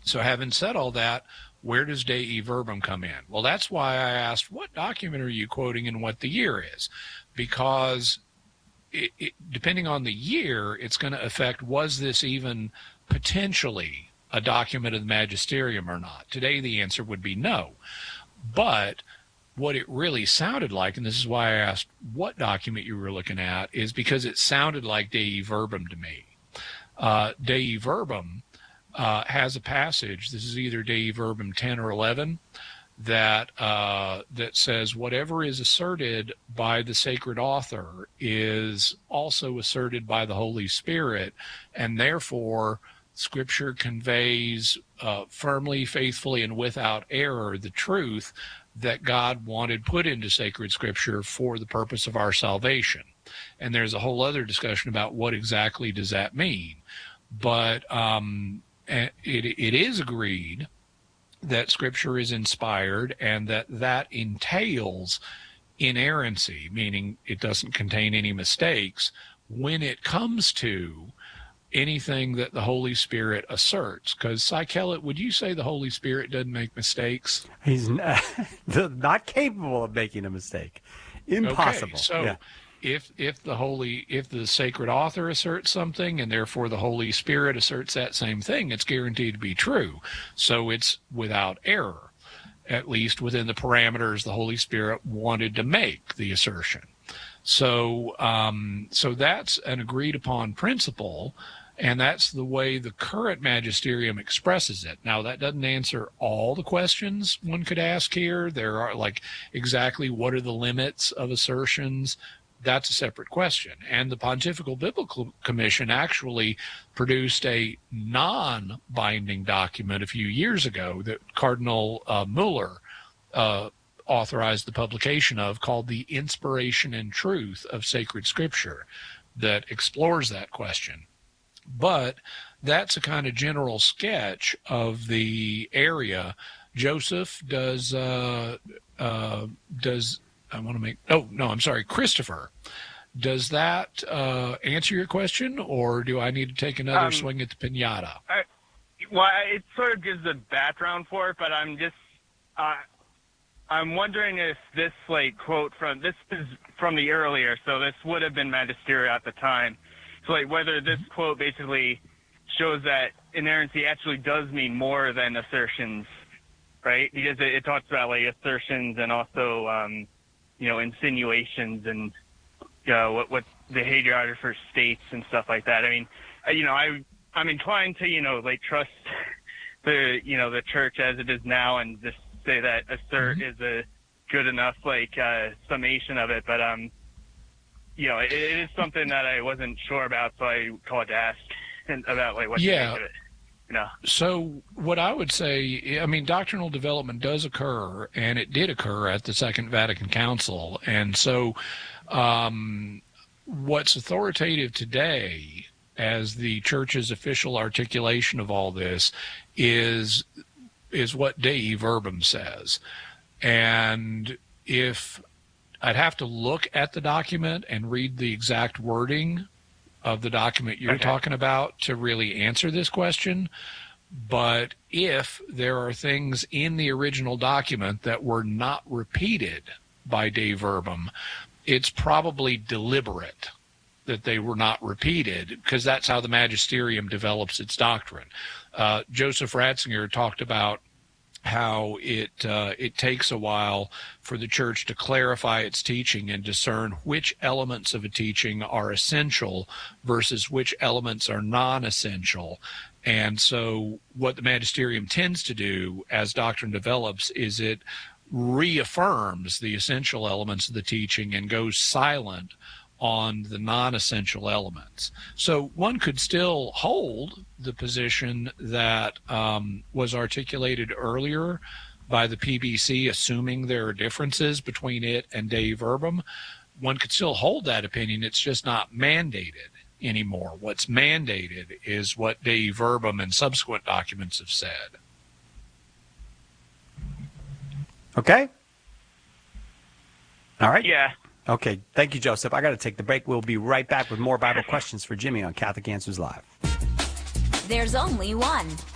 So having said all that, where does Dei Verbum come in? Well, that's why I asked, what document are you quoting and what the year is? Because depending on the year, it's going to affect, was this even potentially a document of the magisterium or not? Today, the answer would be no. But what it really sounded like, and this is why I asked what document you were looking at, is because it sounded like Dei Verbum to me. Dei Verbum has a passage, this is either Dei Verbum 10 or 11, that says whatever is asserted by the sacred author is also asserted by the Holy Spirit, and therefore Scripture conveys firmly, faithfully, and without error the truth that God wanted put into sacred Scripture for the purpose of our salvation. And there's a whole other discussion about what exactly does that mean. But it is agreed that Scripture is inspired and that entails inerrancy, meaning it doesn't contain any mistakes when it comes to anything that the Holy Spirit asserts. Because, Sikella, would you say the Holy Spirit doesn't make mistakes? He's not capable of making a mistake. Impossible. Okay, so yeah. If the sacred author asserts something and therefore the Holy Spirit asserts that same thing, it's guaranteed to be true. So it's without error, at least within the parameters the Holy Spirit wanted to make the assertion. So that's an agreed upon principle, and that's the way the current magisterium expresses it. Now, that doesn't answer all the questions one could ask here. There are, like, exactly what are the limits of assertions? That's a separate question. And the Pontifical Biblical Commission actually produced a non-binding document a few years ago that Cardinal Mueller authorized the publication of, called The Inspiration and Truth of Sacred Scripture, that explores that question. But that's a kind of general sketch of the area. Joseph, Christopher, does that answer your question, or do I need to take another swing at the pinata? It sort of gives the background for it, but I'm just, I'm wondering if this quote this is from the earlier, so this would have been magisterial at the time. So whether this quote basically shows that inerrancy actually does mean more than assertions, right? Because it talks about assertions and also insinuations and what the hagiographer states and stuff like that. I mean, I'm inclined to trust the church as it is now and just say that assert is a good enough summation of it, but it is something that I wasn't sure about, so I called to ask about what you think of it. So what I would say, I mean, doctrinal development does occur, and it did occur at the Second Vatican Council. And so what's authoritative today as the church's official articulation of all this is what Dei Verbum says. And if I'd have to look at the document and read the exact wording of the document you're talking about to really answer this question. But if there are things in the original document that were not repeated by Dei Verbum, it's probably deliberate that they were not repeated, because that's how the magisterium develops its doctrine. Joseph Ratzinger talked about how it takes a while for the church to clarify its teaching and discern which elements of a teaching are essential versus which elements are non-essential. And so what the magisterium tends to do as doctrine develops is it reaffirms the essential elements of the teaching and goes silent on the non-essential elements. So one could still hold the position that was articulated earlier by the PBC, assuming there are differences between it and Dei Verbum. One could still hold that opinion. It's just not mandated anymore. What's mandated is what Dei Verbum and subsequent documents have said. Okay. All right. Yeah. Okay, thank you, Joseph. I got to take the break. We'll be right back with more Bible questions for Jimmy on Catholic Answers Live. There's only one